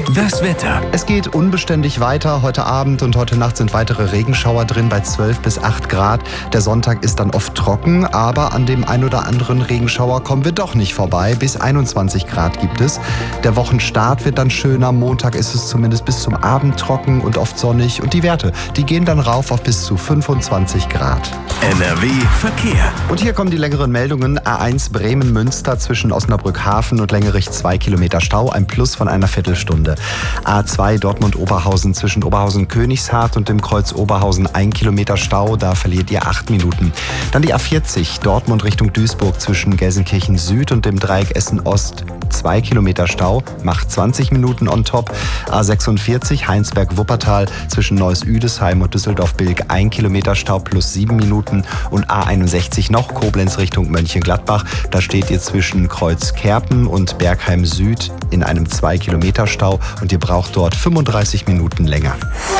Das Wetter. Es geht unbeständig weiter. Heute Abend und heute Nacht sind weitere Regenschauer drin bei 12 bis 8 Grad. Der Sonntag ist dann oft trocken, aber an dem ein oder anderen Regenschauer kommen wir doch nicht vorbei. Bis 21 Grad gibt es. Der Wochenstart wird dann schöner. Montag ist es zumindest bis zum Abend trocken und oft sonnig. Und die Werte, die gehen dann rauf auf bis zu 25 Grad. NRW Verkehr. Und hier kommen die längeren Meldungen. A1 Bremen-Münster zwischen Osnabrück-Hafen und Längerich 2 Kilometer Stau, ein Plus von einer Viertelstunde. A2 Dortmund-Oberhausen zwischen Oberhausen-Königshardt und dem Kreuz Oberhausen 1 Kilometer Stau, da verliert ihr 8 Minuten. Dann die A40 Dortmund Richtung Duisburg zwischen Gelsenkirchen Süd und dem Dreieck Essen-Ost 2 Kilometer Stau, macht 20 Minuten on top. A46 Heinsberg-Wuppertal zwischen Neuss-Üdesheim und Düsseldorf-Bilk 1 Kilometer Stau plus 7 Minuten. Und A61 noch Koblenz Richtung Mönchengladbach, da steht ihr zwischen Kreuz Kerpen und Bergheim Süd in einem 2 Kilometer Stau und ihr braucht dort 35 Minuten länger.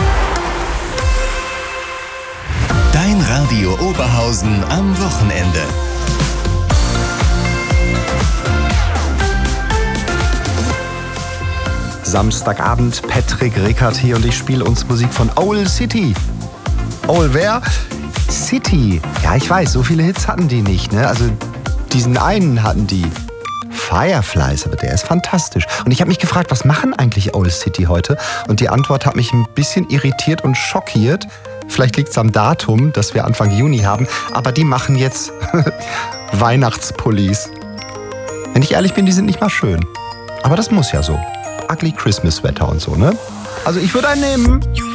Dein Radio Oberhausen am Wochenende. Samstagabend, Patrick Rickert hier und ich spiele uns Musik von Owl City. Owl wer? City. Ja, ich weiß, so viele Hits hatten die nicht, ne? Also diesen einen hatten die. Fireflies, aber der ist fantastisch. Und ich habe mich gefragt, was machen eigentlich Owl City heute? Und die Antwort hat mich ein bisschen irritiert und schockiert. Vielleicht liegt es am Datum, dass wir Anfang Juni haben, aber die machen jetzt Weihnachtspullis. Wenn ich ehrlich bin, die sind nicht mal schön. Aber das muss ja so. Ugly Christmas Wetter und so, ne? Also ich würde einen nehmen.